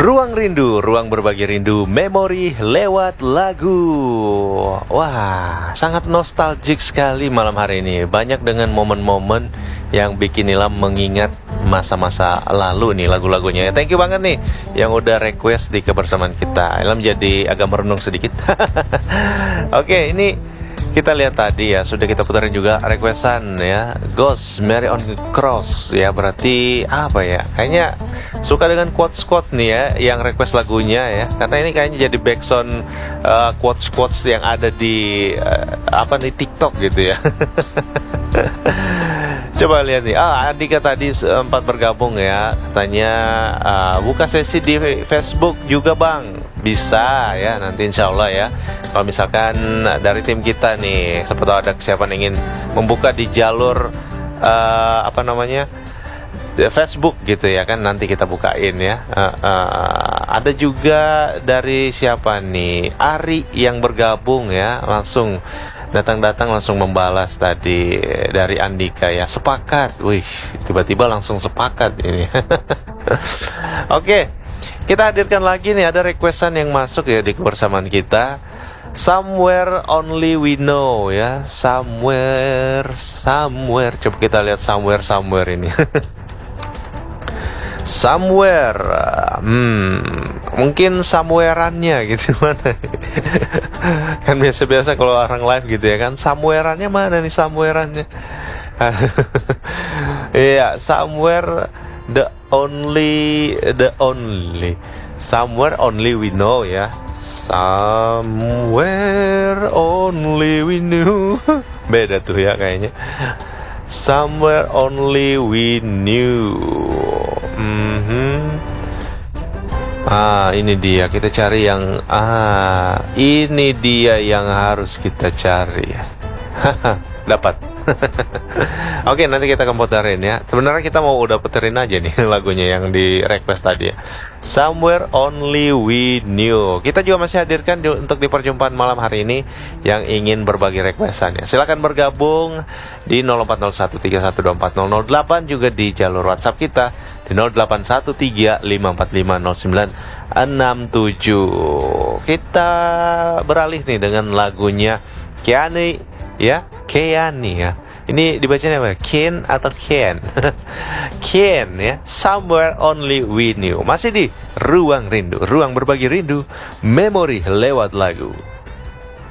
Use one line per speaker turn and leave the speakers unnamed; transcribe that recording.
Ruang Rindu, ruang berbagi rindu, memori lewat lagu. Wah, sangat nostalgic sekali malam hari ini. Banyak dengan momen-momen yang bikin Ilham mengingat masa-masa lalu nih lagu-lagunya. Thank you banget nih yang udah request di kebersamaan kita. Ilham jadi agak merenung sedikit. Oke, ini kita lihat tadi ya, sudah kita putarin juga requestan ya, Ghost Mary on Cross ya. Berarti apa ya, kayaknya suka dengan quotes-quotes nih ya yang request lagunya ya, karena ini kayaknya jadi backsound quotes-quotes yang ada di TikTok gitu ya. Coba lihat nih, Andika tadi sempat bergabung ya, katanya buka sesi di Facebook juga bang. Bisa ya, nanti insya Allah ya. Kalau misalkan dari tim kita nih, seperti ada kesiapan ingin membuka di jalur Facebook gitu ya kan, nanti kita bukain ya. Ada juga dari siapa nih, Ari yang bergabung ya, langsung datang langsung membalas tadi dari Andika ya, sepakat. Wih, tiba-tiba langsung sepakat ini. Oke, kita hadirkan lagi nih, ada requestan yang masuk ya di kebersamaan kita. Somewhere Only We Know ya, somewhere. Coba kita lihat somewhere ini. Somewhere, mungkin somewhereannya gitu mana? Kan biasa-biasa kalau orang live gitu ya kan, somewhereannya mana nih somewhereannya? Iya, somewhere the only, somewhere only we know ya, somewhere only we knew. Beda tuh ya kayaknya. Somewhere only we knew. Ini dia, kita cari yang ini dia yang harus kita cari. Dapat. Oke, nanti kita akan puterin ya. Sebenarnya kita mau udah puterin aja nih lagunya yang di request tadi ya, Somewhere Only We Knew. Kita juga masih hadirkan untuk di perjumpaan malam hari ini yang ingin berbagi requestannya. Silakan bergabung di 080131240008, juga di jalur WhatsApp kita di 0813545967. Kita beralih nih dengan lagunya Keani ya, Keani ya. Ini dibacanya apa? Ken atau Ken? Ken ya. Somewhere Only We Knew. Masih di Ruang Rindu, ruang berbagi rindu, memori lewat lagu.